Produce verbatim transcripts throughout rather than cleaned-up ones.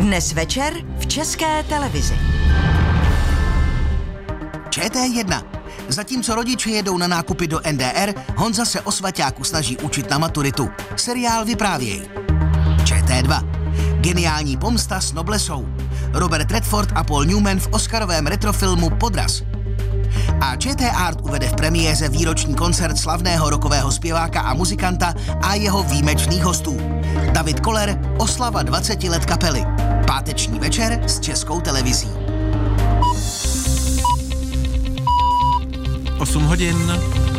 Dnes večer v České televizi. Č T jedna. Zatímco rodiče jedou na nákupy do N D R, Honza se o svaťáku snaží učit na maturitu. Seriál Vyprávěj. Č T dva. Geniální pomsta s noblesou. Robert Redford a Paul Newman v oscarovém retrofilmu Podraz. A Č T Art uvede v premiéře výroční koncert slavného rockového zpěváka a muzikanta a jeho výjimečných hostů. David Koller, oslava dvaceti let kapely. Páteční večer s Českou televizí. osm hodin.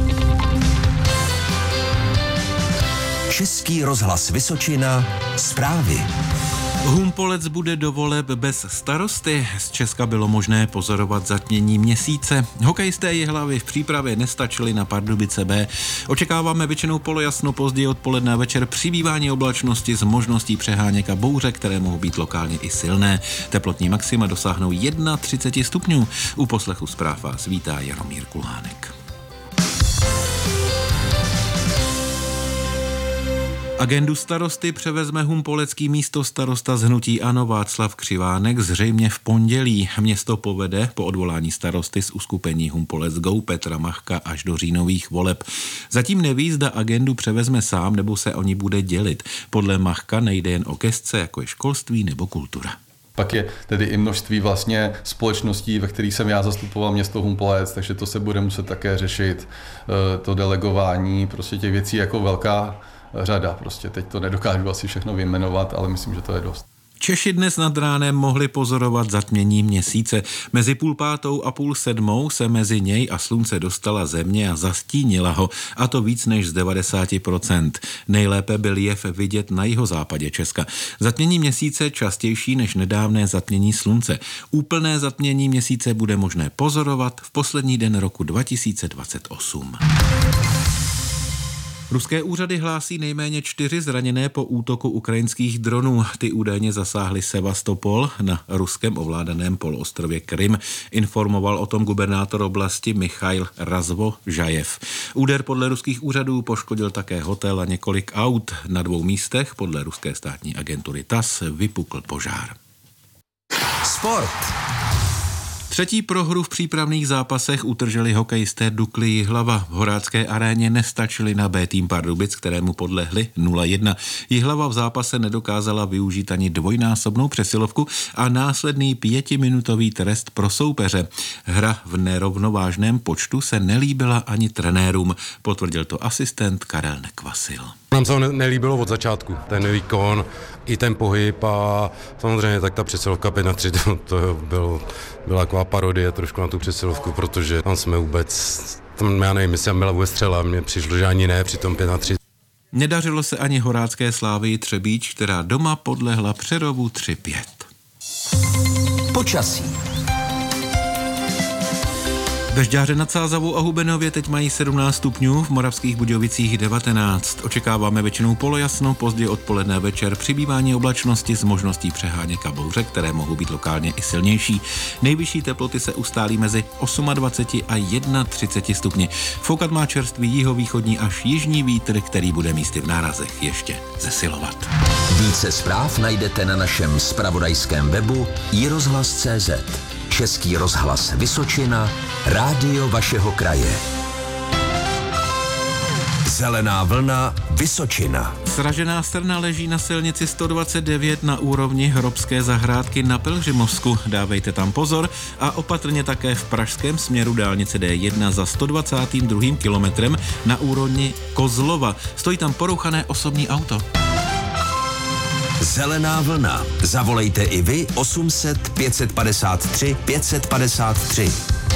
Český rozhlas Vysočina. Zprávy. Humpolec bude do voleb bez starosty. Z Česka bylo možné pozorovat zatmění měsíce. Hokejisté Jihlavy v přípravě nestačili na Pardubice B. Očekáváme většinou polojasno, později odpoledne a večer přibývání oblačnosti s možností přeháněk a bouře, které mohou být lokálně i silné. Teplotní maxima dosáhnou třicet jedna stupňů. U poslechu zpráv vás vítá Jaromír Kulhánek. Agendu starosty převezme humpolecký místostarosta z hnutí ANO Václav Křivánek zřejmě v pondělí. Město povede po odvolání starosty z uskupení Humpolec Go Petra Machka až do říjnových voleb. Zatím neví, zda agendu převezme sám nebo se o ní bude dělit. Podle Machka nejde jen o gesce, jako je školství nebo kultura. Pak je tedy i množství vlastně společností, ve kterých jsem já zastupoval město Humpolec, takže to se bude muset také řešit, to delegování, prostě těch věcí jako velká řada. Prostě teď to nedokážu asi všechno vyjmenovat, ale myslím, že to je dost. Češi dnes nad ránem mohli pozorovat zatmění měsíce. Mezi půl pátou a půl sedmou se mezi něj a slunce dostala země a zastínila ho, a to víc než z devadesát procent. Nejlépe byl jev vidět na jihozápadě Česka. Zatmění měsíce častější než nedávné zatmění slunce. Úplné zatmění měsíce bude možné pozorovat v poslední den roku dva tisíce dvacet osm. Ruské úřady hlásí nejméně čtyři zraněné po útoku ukrajinských dronů. Ty údajně zasáhly Sevastopol na ruskem ovládaném poloostrově Krym. Informoval o tom gubernátor oblasti Michail Razvo-Žajev. Úder podle ruských úřadů poškodil také hotel a několik aut. Na dvou místech podle ruské státní agentury T A S vypukl požár. Sport. Třetí prohru v přípravných zápasech utrželi hokejisté Dukly Jihlava. V Horácké aréně nestačili na B tým Pardubic, kterému podlehli nula jedna. Jihlava v zápase nedokázala využít ani dvojnásobnou přesilovku a následný pětiminutový trest pro soupeře. Hra v nerovnovážném počtu se nelíbila ani trenérům, potvrdil to asistent Karel Nekvasil. Nám se ho nelíbilo od začátku, ten výkon, i ten pohyb a samozřejmě tak ta přesilovka pět na tři, to, to byl, byla taková parodie trošku na tu přesilovku, protože tam jsme vůbec, tam já nevím, jestli tam byla vůbec střela, mně přišlo, že ani ne, při tom pět na tři. Nedařilo se ani horácké Slávii Třebíč, která doma podlehla Přerovu tři pět. Počasí. Dežďáře nad Sázavou a Hubenově teď mají sedmnáct stupňů, v Moravských Budějovicích devatenáct. Očekáváme většinou polojasno, později odpoledne a večer přibývání oblačnosti s možností přeháněk a bouře, které mohou být lokálně i silnější. Nejvyšší teploty se ustálí mezi dvacet osm a třicet jedna stupni. Foukat má čerstvý jihovýchodní až jižní vítr, který bude místy v nárazech ještě zesilovat. Více zpráv najdete na našem zpravodajském webu i rozhlas tečka cé zet. Český rozhlas Vysočina, rádio vašeho kraje. Zelená vlna Vysočina. Sražená strna leží na silnici sto dvacet devět na úrovni Hrobské zahrádky na Pelhřimovsku. Dávejte tam pozor a opatrně také v pražském směru dálnice D jedna za sto dvacátým druhým kilometrem na úrovni Kozlova. Stojí tam porouchané osobní auto. Zelená vlna. Zavolejte i vy osm set pět padesát tři pět padesát tři.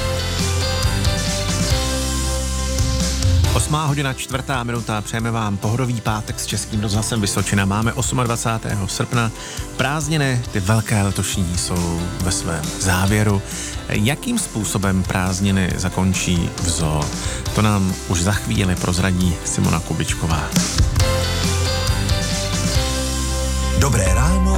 Osmá hodina, čtvrtá minuta, přejeme vám pohodový pátek s Českým rozhlasem Vysočina. Máme dvacátého osmého srpna, prázdniny, ty velké letošní jsou ve svém závěru. Jakým způsobem prázdniny zakončí v zoo? To nám už za chvíli prozradí Simona Kubičková. Dobré ráno.